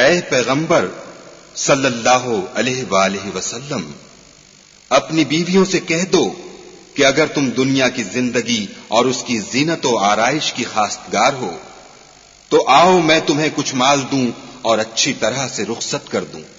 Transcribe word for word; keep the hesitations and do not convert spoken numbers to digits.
ऐ पैगंबर सल्लल्लाहु अलैहि वसल्लम, अपनी बीवियों से कह दो कि अगर तुम दुनिया की जिंदगी और उसकी जीनत और आराइश की खास्तगार हो तो आओ मैं तुम्हें कुछ माल दूं और अच्छी तरह से रुखसत कर दूं।